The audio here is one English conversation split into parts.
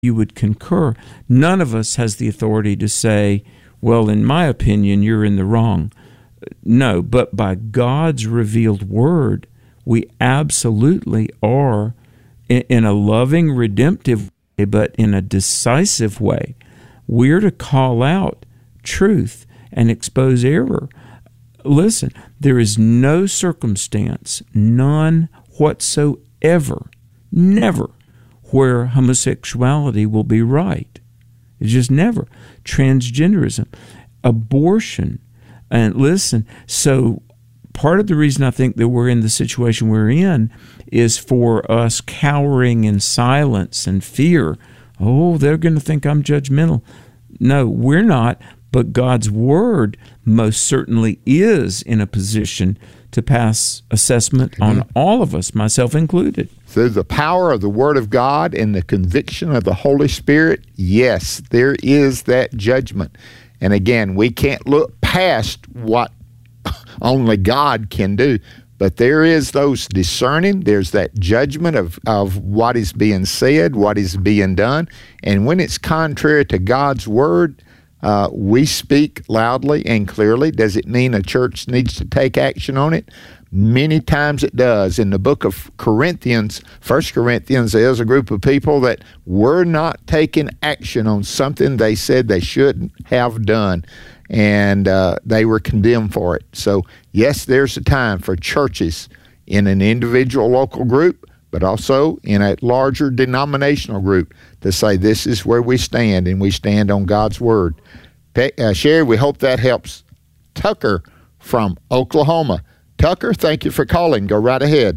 you would concur. None of us has the authority to say, well, in my opinion, you're in the wrong. No, but by God's revealed word, we absolutely are in a loving, redemptive way, but in a decisive way. We're to call out truth and expose error. Listen, there is no circumstance, none whatsoever, never, where homosexuality will be right. It's just never. Transgenderism, abortion. And listen, so part of the reason I think that we're in the situation we're in is for us cowering in silence and fear. Oh, they're going to think I'm judgmental. No, we're not. But God's word most certainly is in a position to pass assessment on all of us, myself included. Through the power of the Word of God and the conviction of the Holy Spirit, yes, there is that judgment. And again, we can't look past what only God can do. But there is those discerning. There's that judgment of what is being said, what is being done. And when it's contrary to God's Word, we speak loudly and clearly. Does it mean a church needs to take action on it? Many times it does. In the book of Corinthians, 1 Corinthians, there's a group of people that were not taking action on something they said they shouldn't have done, and they were condemned for it. So, yes, there's a time for churches in an individual local group, but also in a larger denominational group to say this is where we stand, and we stand on God's Word. Sherry, we hope that helps. Tucker from Oklahoma. Tucker, thank you for calling. Go right ahead.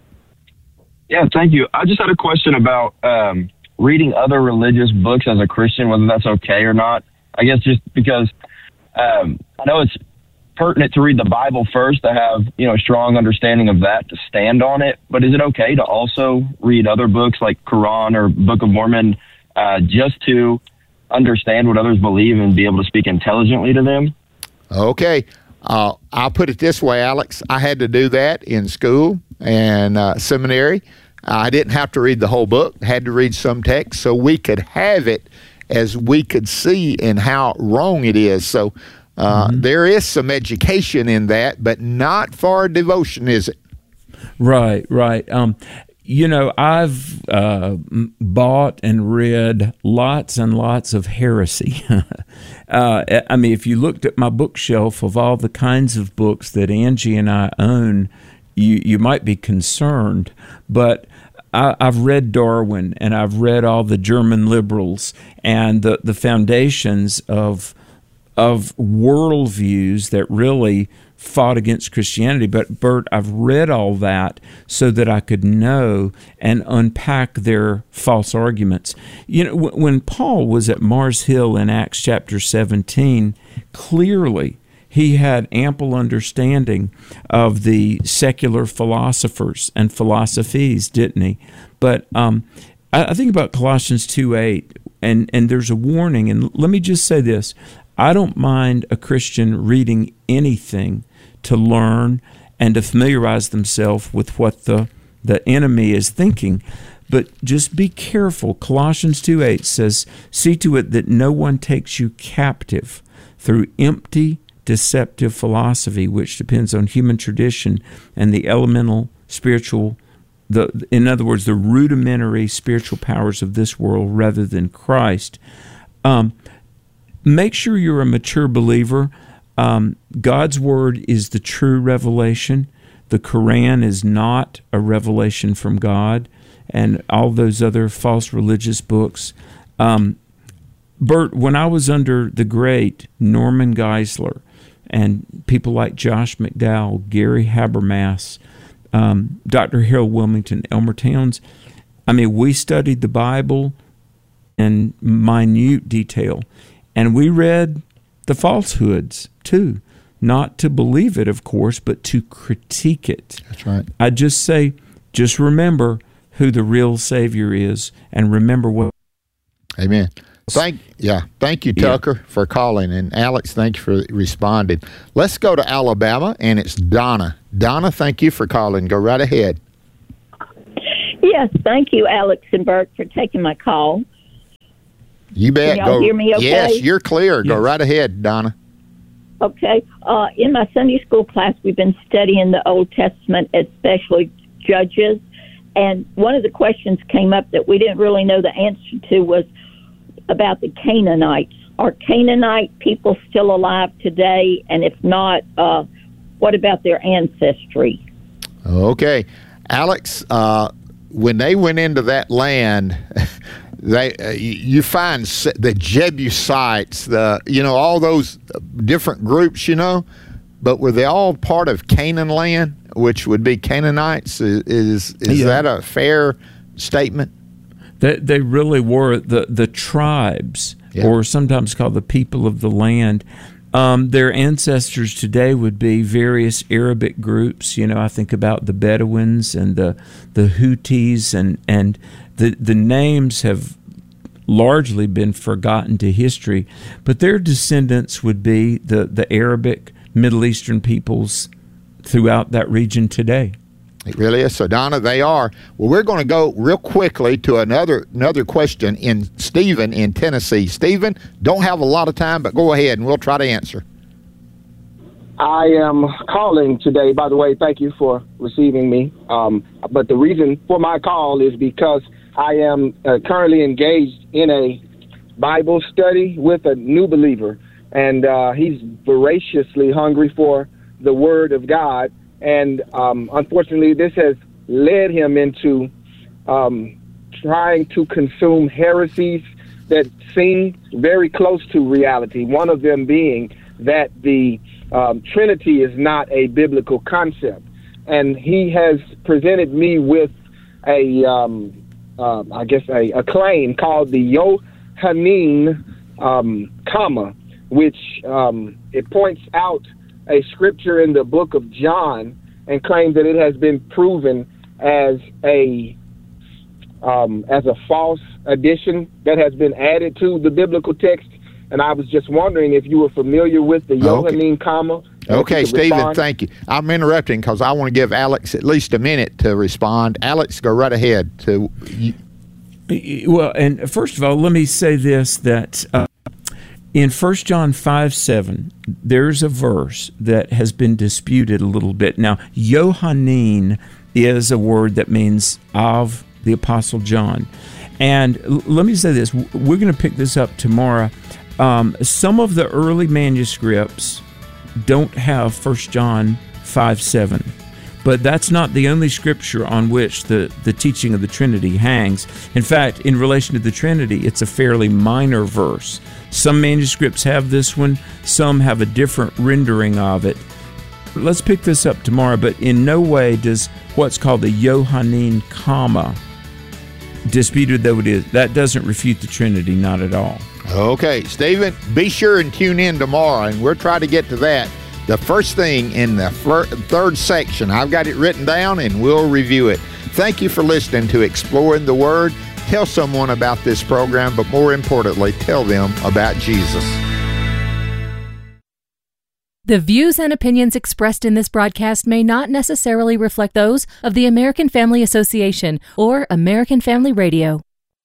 Yeah, thank you. I just had a question about reading other religious books as a Christian, whether that's okay or not. I guess just because I know it's pertinent to read the Bible first to have, a strong understanding of that, to stand on it. But is it okay to also read other books like Quran or Book of Mormon just to understand what others believe and be able to speak intelligently to them? Okay. I'll put it this way, Alex. I had to do that in school and seminary. I didn't have to read the whole book. I had to read some text so we could have it as we could see and how wrong it is. So there is some education in that, but not for devotion, is it? Right. I've bought and read lots and lots of heresy. If you looked at my bookshelf of all the kinds of books that Angie and I own, you might be concerned. But I've read Darwin, and I've read all the German liberals and the foundations of worldviews that really fought against Christianity. But Bert, I've read all that so that I could know and unpack their false arguments. When Paul was at Mars Hill in Acts chapter 17, clearly he had ample understanding of the secular philosophers and philosophies, didn't he? But I think about Colossians 2:8, and there's a warning. And let me just say this. I don't mind a Christian reading anything to learn and to familiarize themselves with what the enemy is thinking. But just be careful. Colossians 2:8 says, "See to it that no one takes you captive through empty, deceptive philosophy, which depends on human tradition and the elemental spiritual, in other words, the rudimentary spiritual powers of this world rather than Christ." Make sure you're a mature believer. God's Word is the true revelation. The Quran is not a revelation from God, and all those other false religious books. Bert, when I was under the great Norman Geisler and people like Josh McDowell, Gary Habermas, Dr. Harold Wilmington, Elmer Towns, we studied the Bible in minute detail. And we read the falsehoods, too. Not to believe it, of course, but to critique it. That's right. I just say, just remember who the real Savior is, and remember what... Amen. Thank you, Tucker, for calling. And Alex, thank you for responding. Let's go to Alabama, and it's Donna. Donna, thank you for calling. Go right ahead. Yes, thank you, Alex and Bert, for taking my call. You bet. Can y'all hear me okay? Yes, you're clear. Yes. Go right ahead, Donna. Okay. In my Sunday school class, we've been studying the Old Testament, especially Judges. And one of the questions came up that we didn't really know the answer to was about the Canaanites. Are Canaanite people still alive today? And if not, what about their ancestry? Okay. Alex, when they went into that land, you find the Jebusites, all those different groups, but were they all part of Canaan land, which would be Canaanites? Is that a fair statement? They really were the tribes, or sometimes called the people of the land. Their ancestors today would be various Arabic groups. I think about the Bedouins and the Houthis, and the names have largely been forgotten to history, but their descendants would be the Arabic, Middle Eastern peoples throughout that region today. It really is. So, Donna, they are. Well, we're going to go real quickly to another question in Stephen in Tennessee. Stephen, don't have a lot of time, but go ahead and we'll try to answer. I am calling today. By the way, thank you for receiving me. But the reason for my call is because I am currently engaged in a Bible study with a new believer, and he's voraciously hungry for the Word of God. And unfortunately, this has led him into trying to consume heresies that seem very close to reality. One of them being that the Trinity is not a biblical concept. And he has presented me with a claim called the Johannine comma, which it points out a scripture in the book of John and claims that it has been proven as a false addition that has been added to the biblical text. And I was just wondering if you were familiar with the Johannine comma. Okay, Stephen, thank you. I'm interrupting because I want to give Alex at least a minute to respond. Alex, go right ahead. Well, and first of all, let me say this, that in 1 John 5:7, there's a verse that has been disputed a little bit. Now, Johannine is a word that means of the Apostle John. And let me say this, we're going to pick this up tomorrow. Some of the early manuscripts don't have 1 John 5:7. But that's not the only scripture on which the teaching of the Trinity hangs. In fact, in relation to the Trinity, it's a fairly minor verse. Some manuscripts have this one, some have a different rendering of it. Let's pick this up tomorrow, but in no way does what's called the Johannine comma, disputed though it is, that doesn't refute the Trinity, not at all. Okay, Stephen, be sure and tune in tomorrow, and we'll try to get to that. The first thing in the third section, I've got it written down, and we'll review it. Thank you for listening to Exploring the Word. Tell someone about this program, but more importantly, tell them about Jesus. The views and opinions expressed in this broadcast may not necessarily reflect those of the American Family Association or American Family Radio.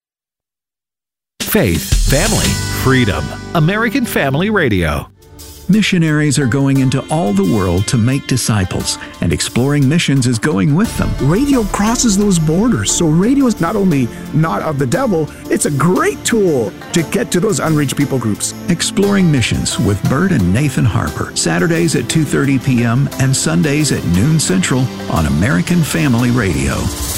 Faith, family, freedom. American Family Radio. Missionaries are going into all the world to make disciples, and Exploring Missions is going with them. Radio crosses those borders, so radio is not only not of the devil, it's a great tool to get to those unreached people groups. Exploring Missions with Bert and Nathan Harper, Saturdays at 2:30 p.m. and Sundays at noon Central on American Family Radio.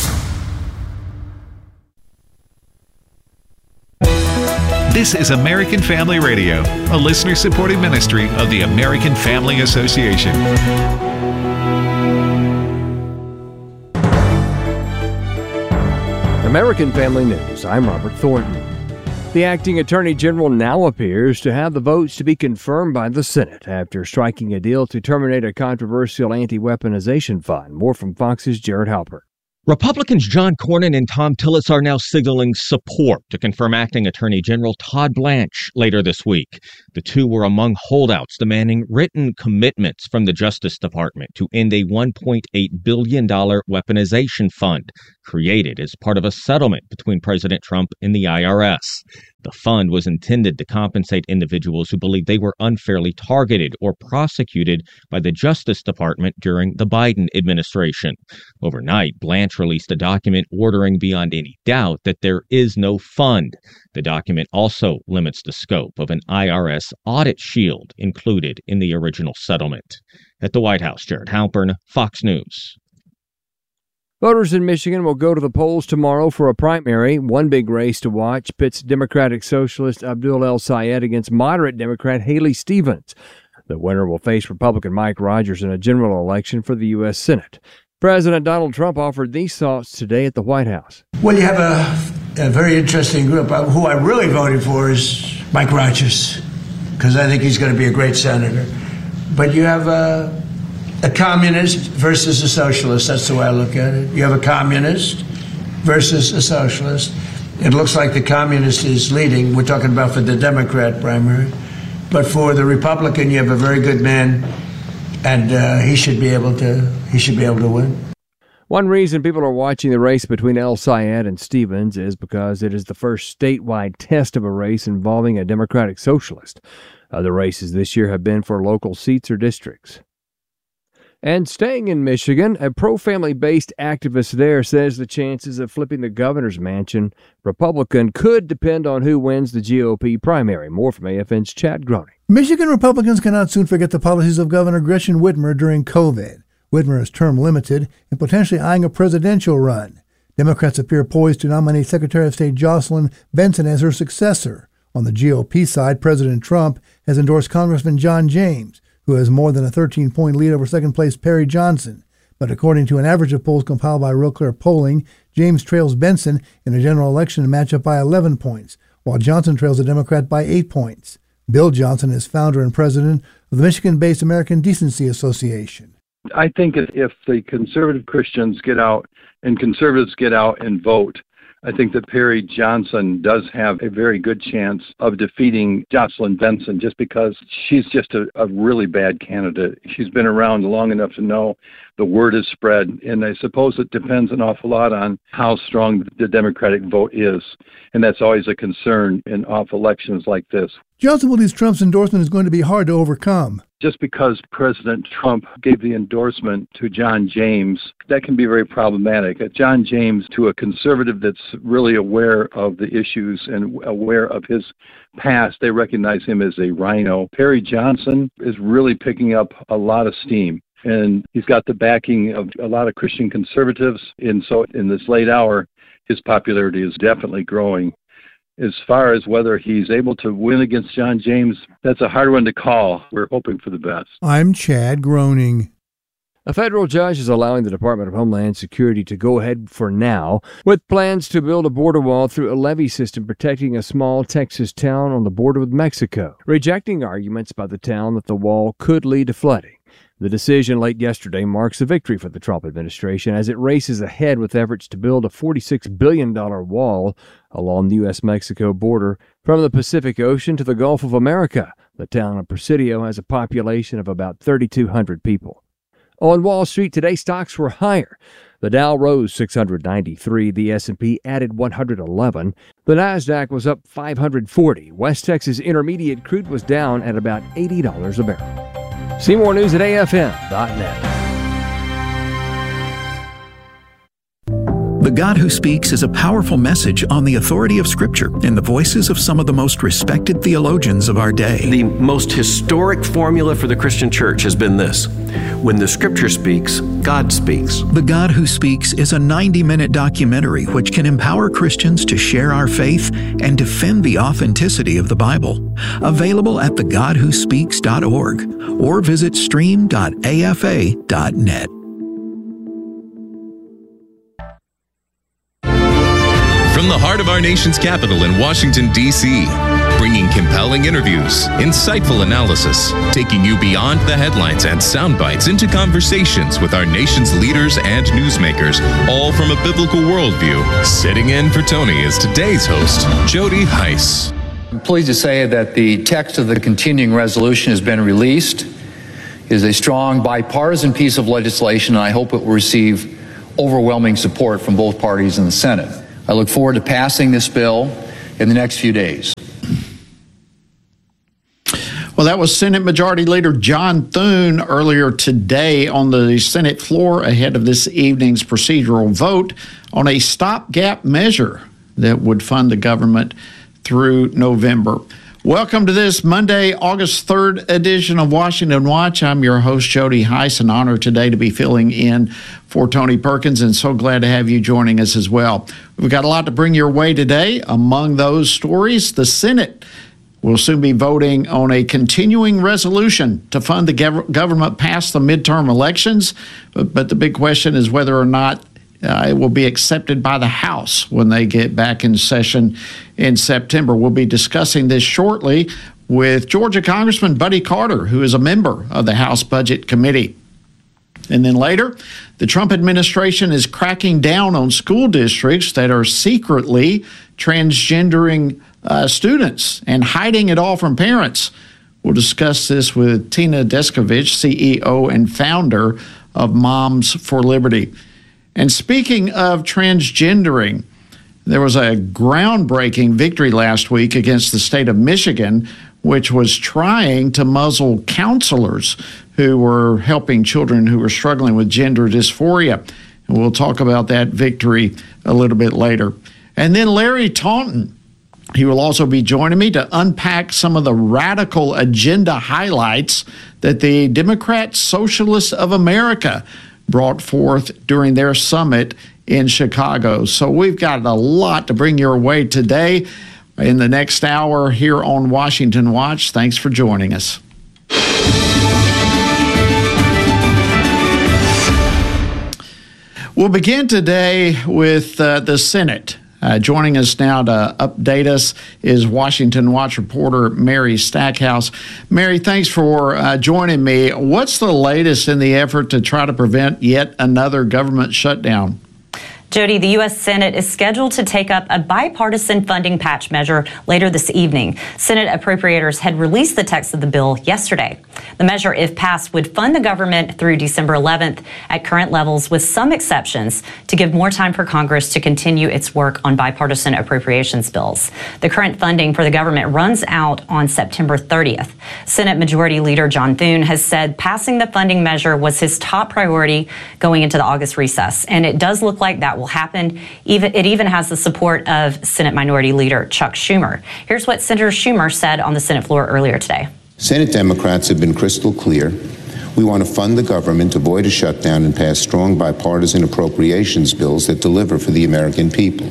This is American Family Radio, a listener-supported ministry of the American Family Association. American Family News, I'm Robert Thornton. The acting attorney general now appears to have the votes to be confirmed by the Senate after striking a deal to terminate a controversial anti-weaponization fund. More from Fox's Jared Halpert. Republicans John Cornyn and Thom Tillis are now signaling support to confirm Acting Attorney General Todd Blanche later this week. The two were among holdouts demanding written commitments from the Justice Department to end a $1.8 billion weaponization fund. created as part of a settlement between President Trump and the IRS. The fund was intended to compensate individuals who believe they were unfairly targeted or prosecuted by the Justice Department during the Biden administration. Overnight, Blanche released a document ordering beyond any doubt that there is no fund. The document also limits the scope of an IRS audit shield included in the original settlement. At the White House, Jared Halpern, Fox News. Voters in Michigan will go to the polls tomorrow for a primary. One big race to watch pits Democratic Socialist Abdul El-Sayed against moderate Democrat Haley Stevens. The winner will face Republican Mike Rogers in a general election for the U.S. Senate. President Donald Trump offered these thoughts today at the White House. Well, you have a very interesting group. Who I really voted for is Mike Rogers, because I think he's going to be a great senator. But you have a communist versus a socialist. That's the way I look at it. You have a communist versus a socialist. It looks like the communist is leading. We're talking about for the Democrat primary. But for the Republican, you have a very good man, and he should be able to win. One reason people are watching the race between El-Sayed and Stevens is because it is the first statewide test of a race involving a Democratic socialist. Other races this year have been for local seats or districts. And staying in Michigan, a pro-family-based activist there says the chances of flipping the governor's mansion Republican could depend on who wins the GOP primary. More from AFN's Chad Groening. Michigan Republicans cannot soon forget the policies of Governor Gretchen Whitmer during COVID. Whitmer is term limited and potentially eyeing a presidential run. Democrats appear poised to nominate Secretary of State Jocelyn Benson as her successor. On the GOP side, President Trump has endorsed Congressman John James, who has more than a 13-point lead over second-place Perry Johnson. But according to an average of polls compiled by Real Clear Polling, James trails Benson in a general election matchup by 11 points, while Johnson trails the Democrat by 8 points. Bill Johnson is founder and president of the Michigan-based American Decency Association. I think if the conservative Christians get out and conservatives get out and vote, I think that Perry Johnson does have a very good chance of defeating Jocelyn Benson just because she's just a really bad candidate. She's been around long enough to know the word is spread, and I suppose it depends an awful lot on how strong the Democratic vote is, and that's always a concern in off elections like this. Johnson believes Trump's endorsement is going to be hard to overcome. Just because President Trump gave the endorsement to John James, that can be very problematic. John James, to a conservative that's really aware of the issues and aware of his past, they recognize him as a rhino. Perry Johnson is really picking up a lot of steam, and he's got the backing of a lot of Christian conservatives, and so in this late hour, his popularity is definitely growing. As far as whether he's able to win against John James, that's a hard one to call. We're hoping for the best. I'm Chad Groening. A federal judge is allowing the Department of Homeland Security to go ahead for now with plans to build a border wall through a levee system protecting a small Texas town on the border with Mexico, rejecting arguments by the town that the wall could lead to flooding. The decision late yesterday marks a victory for the Trump administration as it races ahead with efforts to build a $46 billion wall along the U.S.-Mexico border from the Pacific Ocean to the Gulf of America. The town of Presidio has a population of about 3,200 people. On Wall Street today, stocks were higher. The Dow rose 693, the S&P added 111, the Nasdaq was up 540. West Texas Intermediate crude was down at about $80 a barrel. See more news at AFN.net. The God Who Speaks is a powerful message on the authority of Scripture in the voices of some of the most respected theologians of our day. The most historic formula for the Christian church has been this: when the Scripture speaks, God speaks. The God Who Speaks is a 90-minute documentary which can empower Christians to share our faith and defend the authenticity of the Bible. Available at thegodwhospeaks.org or visit stream.afa.net. From the heart of our nation's capital in Washington, D.C., bringing compelling interviews, insightful analysis, taking you beyond the headlines and sound bites into conversations with our nation's leaders and newsmakers, all from a biblical worldview. Sitting in for Tony is today's host, Jody Heiss. I'm pleased to say that the text of the continuing resolution has been released. It is a strong bipartisan piece of legislation, and I hope it will receive overwhelming support from both parties in the Senate. I look forward to passing this bill in the next few days. Well, that was Senate Majority Leader John Thune earlier today on the Senate floor ahead of this evening's procedural vote on a stopgap measure that would fund the government through November. Welcome to this Monday, August 3rd edition of Washington Watch. I'm your host, Jody Heiss. An honor today to be filling in for Tony Perkins, and so glad to have you joining us as well. We've got a lot to bring your way today. Among those stories, the Senate will soon be voting on a continuing resolution to fund the government past the midterm elections. But the big question is whether or not it will be accepted by the House when they get back in session in September. We'll be discussing this shortly with Georgia Congressman Buddy Carter, who is a member of the House Budget Committee. And then later, the Trump administration is cracking down on school districts that are secretly transgendering students and hiding it all from parents. We'll discuss this with Tina Descovich, CEO and founder of Moms for Liberty. And speaking of transgendering, there was a groundbreaking victory last week against the state of Michigan, which was trying to muzzle counselors who were helping children who were struggling with gender dysphoria. And we'll talk about that victory a little bit later. And then Larry Taunton, he will also be joining me to unpack some of the radical agenda highlights that the Democrat Socialists of America brought forth during their summit in Chicago. So we've got a lot to bring your way today in the next hour here on Washington Watch. Thanks for joining us. We'll begin today with the Senate. Joining us now to update us is Washington Watch reporter Mary Stackhouse. Mary, thanks for joining me. What's the latest in the effort to try to prevent yet another government shutdown? Jody, the U.S. Senate is scheduled to take up a bipartisan funding patch measure later this evening. Senate appropriators had released the text of the bill yesterday. The measure, if passed, would fund the government through December 11th at current levels, with some exceptions, to give more time for Congress to continue its work on bipartisan appropriations bills. The current funding for the government runs out on September 30th. Senate Majority Leader John Thune has said passing the funding measure was his top priority going into the August recess, and it does look like that will happen. It even has the support of Senate Minority Leader Chuck Schumer. Here's what Senator Schumer said on the Senate floor earlier today. Senate Democrats have been crystal clear. We want to fund the government, avoid a shutdown, and pass strong bipartisan appropriations bills that deliver for the American people.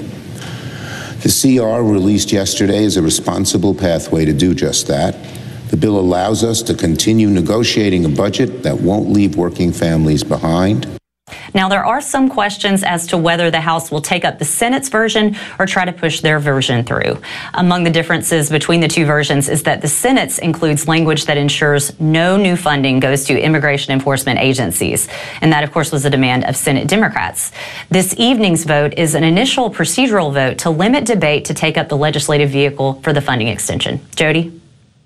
The CR released yesterday is a responsible pathway to do just that. The bill allows us to continue negotiating a budget that won't leave working families behind. Now, there are some questions as to whether the House will take up the Senate's version or try to push their version through. Among the differences between the two versions is that the Senate's includes language that ensures no new funding goes to immigration enforcement agencies. And that, of course, was a demand of Senate Democrats. This evening's vote is an initial procedural vote to limit debate to take up the legislative vehicle for the funding extension. Jody?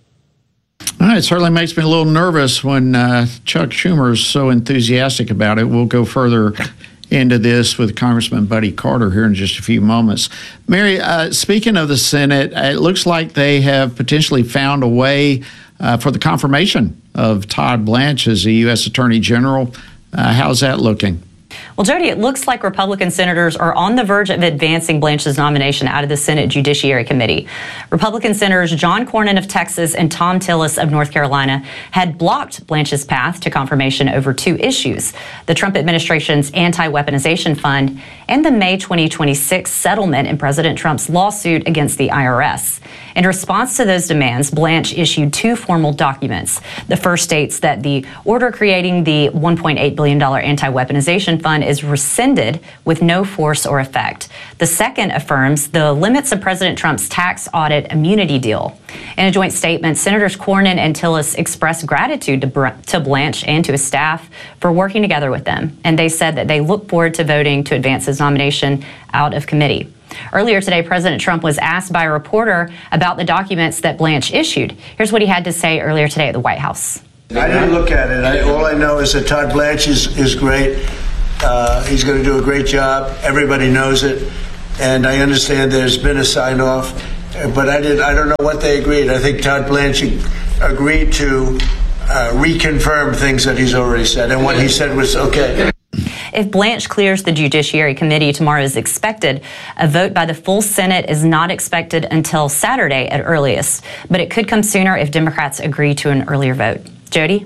All right, it certainly makes me a little nervous when Chuck Schumer is so enthusiastic about it. We'll go further into this with Congressman Buddy Carter here in just a few moments. Mary, speaking of the Senate, it looks like they have potentially found a way for the confirmation of Todd Blanche as the U.S. Attorney General. How's that looking? Well, Jody, it looks like Republican senators are on the verge of advancing Blanche's nomination out of the Senate Judiciary Committee. Republican senators John Cornyn of Texas and Thom Tillis of North Carolina had blocked Blanche's path to confirmation over two issues: the Trump administration's anti-weaponization fund and the May 2026 settlement in President Trump's lawsuit against the IRS. In response to those demands, Blanche issued two formal documents. The first states that the order creating the $1.8 billion anti-weaponization fund is rescinded with no force or effect. The second affirms the limits of President Trump's tax audit immunity deal. In a joint statement, Senators Cornyn and Tillis expressed gratitude to Blanche and to his staff for working together with them, and they said that they look forward to voting to advance his nomination out of committee. Earlier today, President Trump was asked by a reporter about the documents that Blanche issued. Here's what he had to say earlier today at the White House. I didn't look at it. All I know is that Todd Blanche is great. He's going to do a great job. Everybody knows it. And I understand there's been a sign-off, but I don't know what they agreed. I think Todd Blanchard agreed to reconfirm things that he's already said, and what he said was okay. If Blanche clears the Judiciary Committee tomorrow as expected, a vote by the full Senate is not expected until Saturday at earliest, but it could come sooner if Democrats agree to an earlier vote. Jody?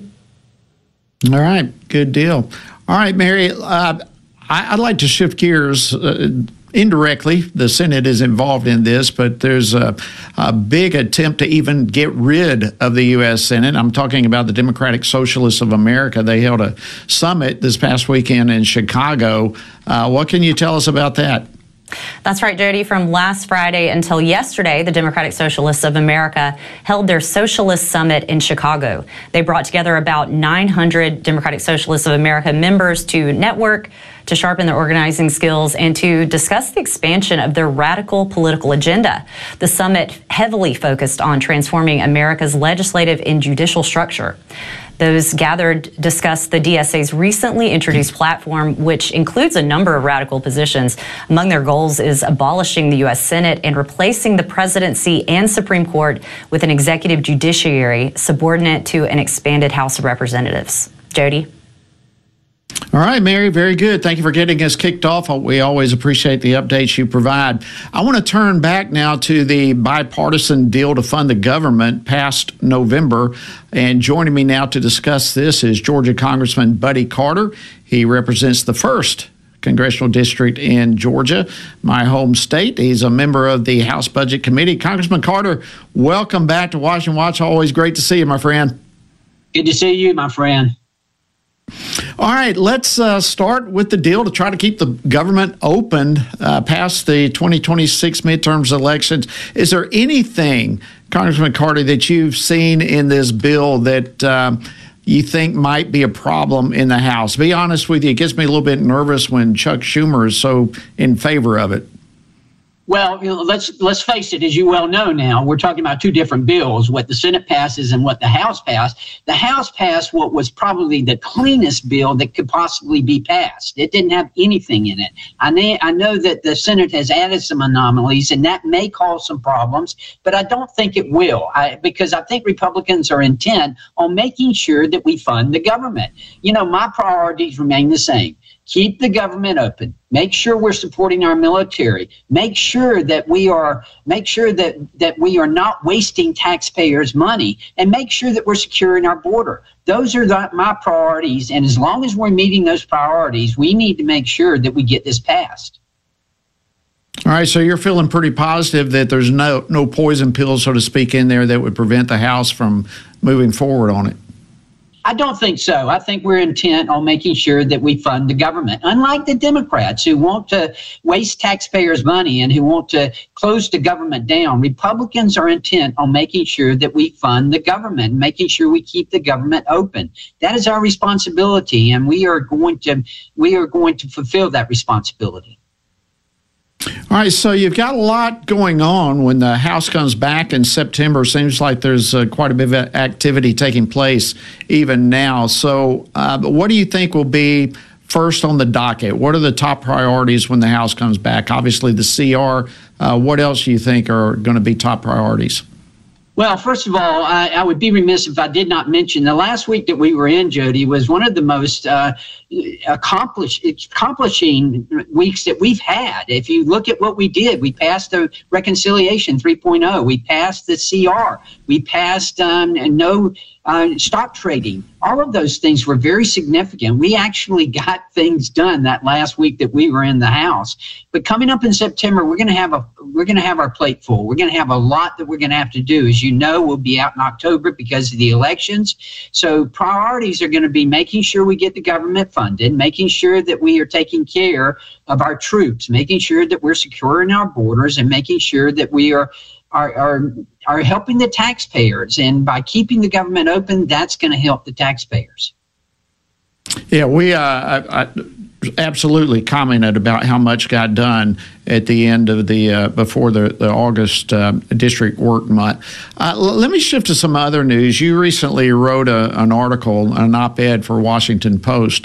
All right, good deal. All right, Mary, I'd like to shift gears. Indirectly, the Senate is involved in this, but there's a big attempt to even get rid of the U.S. Senate. I'm talking about the Democratic Socialists of America. They held a summit this past weekend in Chicago. What can you tell us about that? That's right, Jody. From last Friday until yesterday, the Democratic Socialists of America held their Socialist Summit in Chicago. They brought together about 900 Democratic Socialists of America members to network, to sharpen their organizing skills, and to discuss the expansion of their radical political agenda. The summit heavily focused on transforming America's legislative and judicial structure. Those gathered discussed the DSA's recently introduced platform, which includes a number of radical positions. Among their goals is abolishing the U.S. Senate and replacing the presidency and Supreme Court with an executive judiciary subordinate to an expanded House of Representatives. Jody? All right, Mary, very good. Thank you for getting us kicked off. We always appreciate the updates you provide. I want to turn back now to the bipartisan deal to fund the government passed November. And joining me now to discuss this is Georgia Congressman Buddy Carter. He represents the 1st Congressional District in Georgia, my home state. He's a member of the House Budget Committee. Congressman Carter, welcome back to Washington Watch. Always great to see you, my friend. Good to see you, my friend. All right, let's start with the deal to try to keep the government open past the 2026 midterms elections. Is there anything, Congressman Carter, that you've seen in this bill that you think might be a problem in the House? Be honest with you, it gets me a little bit nervous when Chuck Schumer is so in favor of it. Well, let's face it, as you well know now, we're talking about two different bills, what the Senate passes and what the House passed. The House passed what was probably the cleanest bill that could possibly be passed. It didn't have anything in it. I know that the Senate has added some anomalies, and that may cause some problems, but I don't think it will, because I think Republicans are intent on making sure that we fund the government. You know, my priorities remain the same. Keep the government open. Make sure we're supporting our military. Make sure that we are not wasting taxpayers' money, and make sure that we're securing our border. Those are my priorities, and as long as we're meeting those priorities, we need to make sure that we get this passed. All right, so you're feeling pretty positive that there's no poison pill, so to speak, in there that would prevent the House from moving forward on it. I don't think so. I think we're intent on making sure that we fund the government. Unlike the Democrats who want to waste taxpayers' money and who want to close the government down, Republicans are intent on making sure that we fund the government, making sure we keep the government open. That is our responsibility, and we are going to fulfill that responsibility. All right, so you've got a lot going on when the House comes back in September. Seems like there's quite a bit of activity taking place even now. So what do you think will be first on the docket? What are the top priorities when the House comes back? Obviously, the CR. What else do you think are going to be top priorities? Well, first of all, I would be remiss if I did not mention the last week that we were in, Jody, was one of the most accomplishing weeks that we've had. If you look at what we did, we passed the Reconciliation 3.0. We passed the CR. We passed no stock trading. All of those things were very significant. We actually got things done that last week that we were in the House. But coming up in September, we're going to have our plate full. We're going to have a lot that we're going to have to do. As you know, we'll be out in October because of the elections. So priorities are going to be making sure we get the government funded, making sure that we are taking care of our troops, making sure that we're securing our borders, and making sure that we are helping the taxpayers. And by keeping the government open, that's going to help the taxpayers. Yeah, we I absolutely commented about how much got done at the end of before the August district work month. Let me shift to some other news. You recently wrote an article, an op-ed for Washington Post,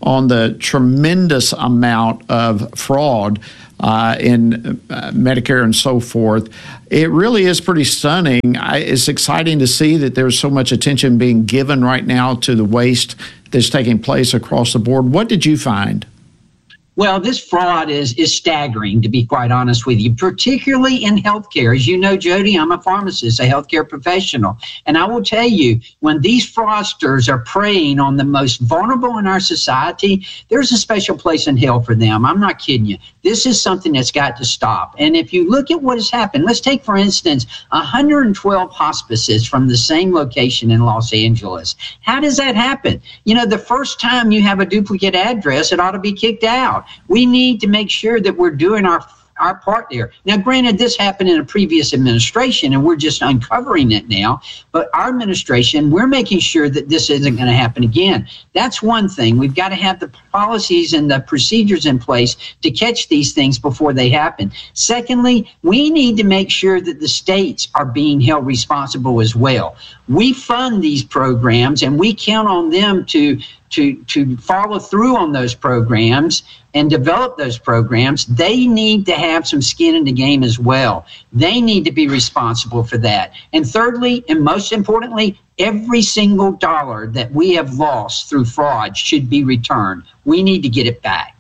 on the tremendous amount of fraud in Medicare and so forth. It really is pretty stunning. It's exciting to see that there's so much attention being given right now to the waste that's taking place across the board. What did you find? Well, this fraud is staggering, to be quite honest with you, particularly in healthcare. As you know, Jody, I'm a pharmacist, a healthcare professional. And I will tell you, when these fraudsters are preying on the most vulnerable in our society, there's a special place in hell for them. I'm not kidding you. This is something that's got to stop. And if you look at what has happened, let's take, for instance, 112 hospices from the same location in Los Angeles. How does that happen? You know, the first time you have a duplicate address, it ought to be kicked out. We need to make sure that we're doing our part there. Now, granted, this happened in a previous administration, and we're just uncovering it now. But our administration, we're making sure that this isn't going to happen again. That's one thing. We've got to have the policies and the procedures in place to catch these things before they happen. Secondly, we need to make sure that the states are being held responsible as well. We fund these programs, and we count on them to follow through on those programs and develop those programs. They need to have some skin in the game as well. They need to be responsible for that. And thirdly, and most importantly, every single dollar that we have lost through fraud should be returned. We need to get it back.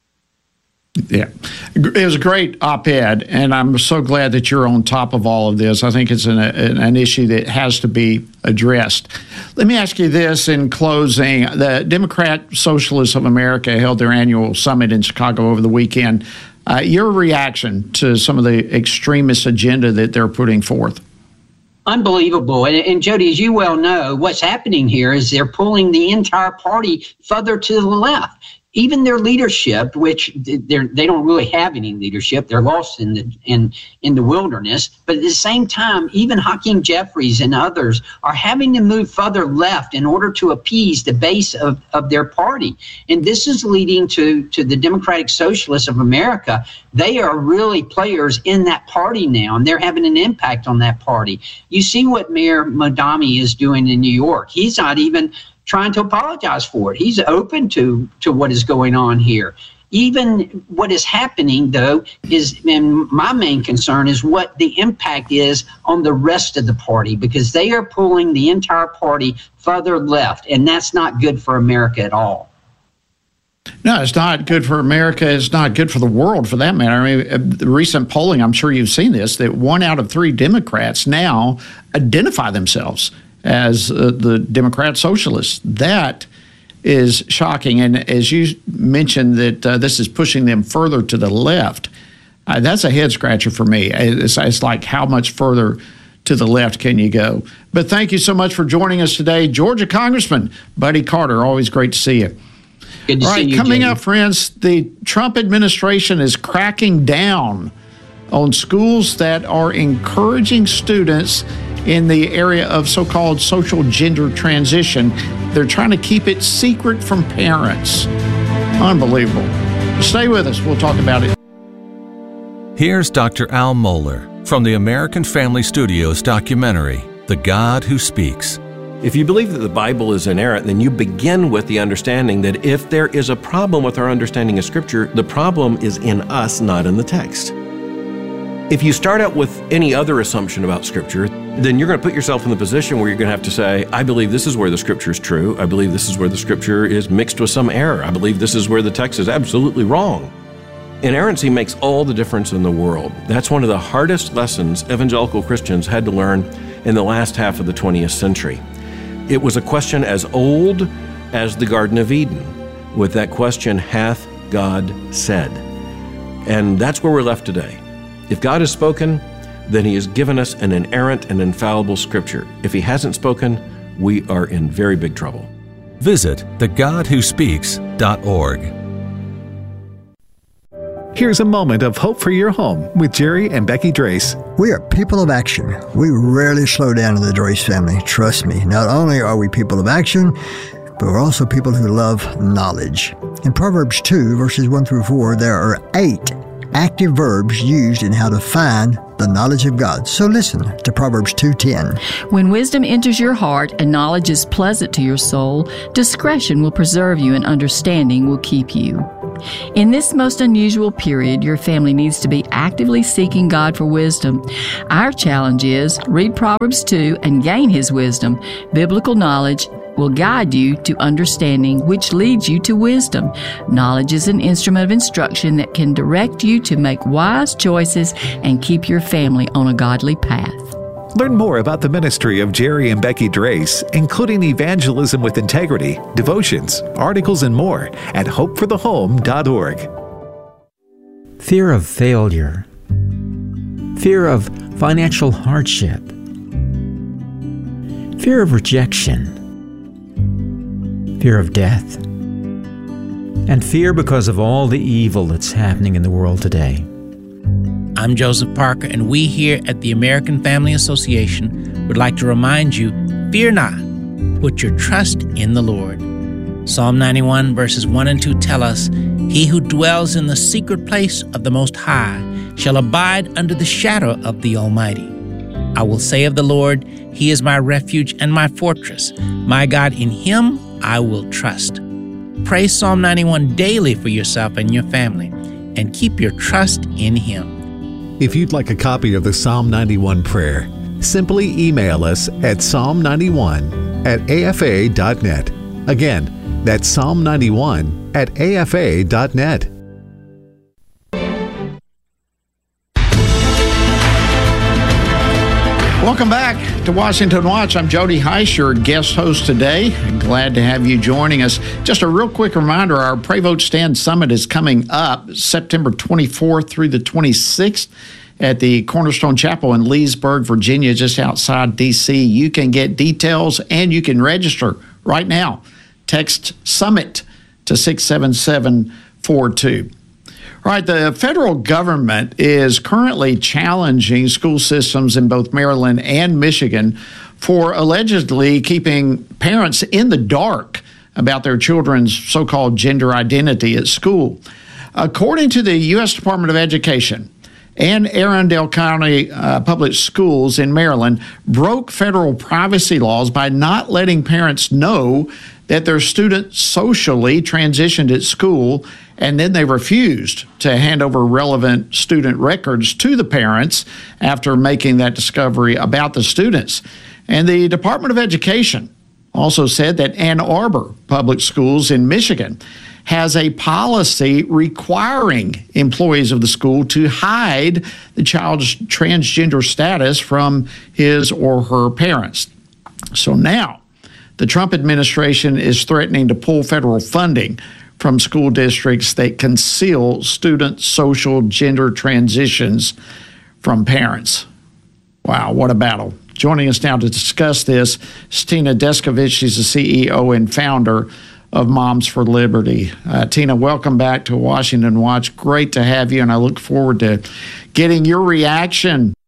Yeah, it was a great op-ed, and I'm so glad that you're on top of all of this. I think it's an issue that has to be addressed. Let me ask you this in closing. The Democrat Socialists of America held their annual summit in Chicago over the weekend. Your reaction to some of the extremist agenda that they're putting forth? Unbelievable. And Jody, as you well know, what's happening here is they're pulling the entire party further to the left. Even their leadership, which they don't really have any leadership, they're lost in the wilderness. But at the same time, even Hakeem Jeffries and others are having to move further left in order to appease the base of their party. And this is leading to the Democratic Socialists of America. They are really players in that party now, and they're having an impact on that party. You see what Mayor Modami is doing in New York. He's not even trying to apologize for it. He's open to what is going on here. Even what is happening, though, is, and my main concern is what the impact is on the rest of the party, because they are pulling the entire party further left, and that's not good for America at all. No, it's not good for America. It's not good for the world, for that matter. I mean, the recent polling, I'm sure you've seen this, that 1 out of 3 Democrats now identify themselves as the Democrat Socialists. That is shocking. And as you mentioned, that this is pushing them further to the left, that's a head scratcher for me. It's like, how much further to the left can you go? But thank you so much for joining us today, Georgia Congressman Buddy Carter. Always great to see you. Good to see you, coming Jamie. up, friends, the Trump administration is cracking down on schools that are encouraging students in the area of so-called social gender transition. They're trying to keep it secret from parents. Unbelievable. Stay with us. We'll talk about it. Here's Dr. Al Mohler from the American Family Studios documentary, The God Who Speaks. If you believe that the Bible is inerrant, then you begin with the understanding that if there is a problem with our understanding of Scripture, the problem is in us, not in the text. If you start out with any other assumption about Scripture, then you're going to put yourself in the position where you're going to have to say, I believe this is where the Scripture is true. I believe this is where the Scripture is mixed with some error. I believe this is where the text is absolutely wrong. Inerrancy makes all the difference in the world. That's one of the hardest lessons evangelical Christians had to learn in the last half of the 20th century. It was a question as old as the Garden of Eden, with that question, hath God said? And that's where we're left today. If God has spoken, then He has given us an inerrant and infallible Scripture. If He hasn't spoken, we are in very big trouble. Visit thegodwhospeaks.org. Here's a moment of hope for your home with Jerry and Becky Drace. We are people of action. We rarely slow down in the Drace family. Trust me. Not only are we people of action, but we're also people who love knowledge. In Proverbs 2, verses 1 through 4, there are 8 active verbs used in how to find, the knowledge of God. So listen to Proverbs 2:10. When wisdom enters your heart and knowledge is pleasant to your soul, discretion will preserve you and understanding will keep you. In this most unusual period, your family needs to be actively seeking God for wisdom. Our challenge is read Proverbs 2 and gain His wisdom. Biblical knowledge will guide you to understanding, which leads you to wisdom. Knowledge is an instrument of instruction that can direct you to make wise choices and keep your family on a godly path. Learn more about the ministry of Jerry and Becky Drace, including evangelism with integrity, devotions, articles, and more at hopeforthehome.org. Fear of failure, fear of financial hardship, fear of rejection, fear of death, and fear because of all the evil that's happening in the world today. I'm Joseph Parker, and we here at the American Family Association would like to remind you, fear not, put your trust in the Lord. Psalm 91 verses 1 and 2 tell us, He who dwells in the secret place of the Most High shall abide under the shadow of the Almighty. I will say of the Lord, He is my refuge and my fortress. My God, in Him I will trust. Pray Psalm 91 daily for yourself and your family, and keep your trust in Him. If you'd like a copy of the Psalm 91 prayer, simply email us at psalm91@afa.net. Again, that's psalm91@afa.net. Welcome back to Washington Watch. I'm Jody Heiss, your guest host today. Glad to have you joining us. Just a real quick reminder, our Pray Vote Stand Summit is coming up September 24th through the 26th at the Cornerstone Chapel in Leesburg, Virginia, just outside D.C. You can get details and you can register right now. Text SUMMIT to 67742. All right, the federal government is currently challenging school systems in both Maryland and Michigan for allegedly keeping parents in the dark about their children's so-called gender identity at school. According to the U.S. Department of Education, and Arundel County Public Schools in Maryland broke federal privacy laws by not letting parents know that their student socially transitioned at school, and then they refused to hand over relevant student records to the parents after making that discovery about the students. And the Department of Education also said that Ann Arbor Public Schools in Michigan has a policy requiring employees of the school to hide the child's transgender status from his or her parents. So now, the Trump administration is threatening to pull federal funding from school districts that conceal student social gender transitions from parents. Wow, what a battle. Joining us now to discuss this is Tina Descovich. She's the CEO and founder of Moms for Liberty. Tina, welcome back to Washington Watch. Great to have you, and I look forward to getting your reaction